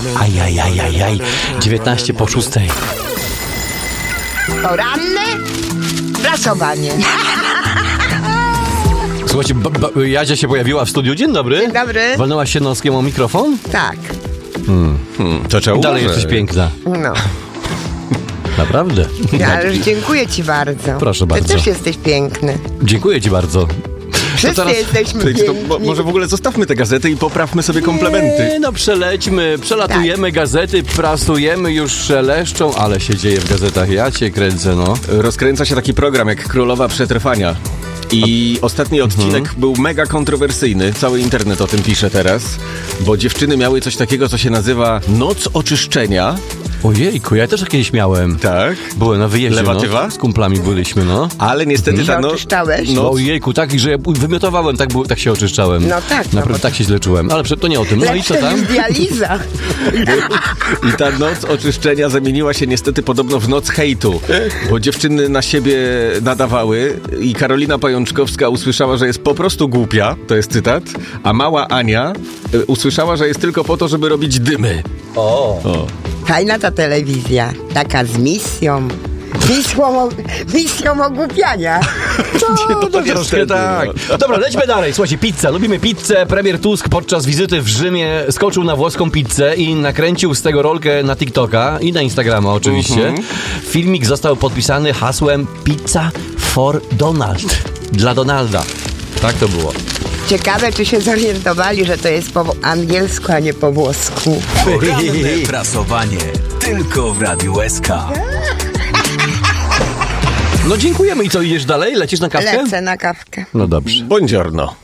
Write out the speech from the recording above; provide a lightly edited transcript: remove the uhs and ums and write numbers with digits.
Ajajajajaj, 19 po 6. Poranne prasowanie. Słuchajcie, Jadzia się pojawiła w studiu. Dzień dobry. Dzień dobry. Walnęłaś się noskiem o mikrofon? Tak. To trzeba Dalej uważać. jesteś piękna. No. Naprawdę. Ależ dziękuję ci bardzo. Proszę bardzo. Ty też jesteś piękny. Dziękuję ci bardzo. Wszyscy teraz- jesteśmy To piękni. może w ogóle zostawmy te gazety i poprawmy sobie komplementy. Nie, no przelatujemy gazety, prasujemy, już szeleszczą, ale się dzieje w gazetach. Ja cię kręcę, no. Rozkręca się taki program jak Królowa Przetrwania. I ostatni odcinek był mega kontrowersyjny. Cały internet o tym pisze teraz. Bo dziewczyny miały coś takiego, co się nazywa Noc Oczyszczenia. Ojejku, ja też kiedyś miałem. Tak. Byłem na wyjeździe, Lewatywa? no. Z kumplami byliśmy, no. Ale niestety Się ta noc... oczyszczałeś? No ojejku, tak, że ja wymiotowałem, tak się oczyszczałem. No tak, no Naprawdę bo- tak się źle czułem. Ale to nie o tym. No i co Lepsze tam? niż dializa. I ta noc oczyszczenia zamieniła się niestety podobno w noc hejtu, bo dziewczyny na siebie nadawały i Karolina Pajączkowska usłyszała, że jest po prostu głupia, to jest cytat, a mała Ania usłyszała, że jest tylko po to, żeby robić dymy. O. Fajna ta telewizja. Taka z misją. Misją ogłupiania. No, to troszkę niestety, tak. Dobra, lećmy dalej. Słuchajcie, pizza. Lubimy pizzę. Premier Tusk podczas wizyty w Rzymie skoczył na włoską pizzę i nakręcił z tego rolkę na TikToka i na Instagrama oczywiście. Filmik został podpisany hasłem Pizza for Donald. Dla Donalda. Tak to było. Ciekawe, czy się zorientowali, że to jest po angielsku, a nie po włosku. Poranne prasowanie. Tylko w Radiu SK. No dziękujemy. I co, idziesz dalej? Lecisz na kawkę? Lecę na kawkę. No dobrze. Buongiorno.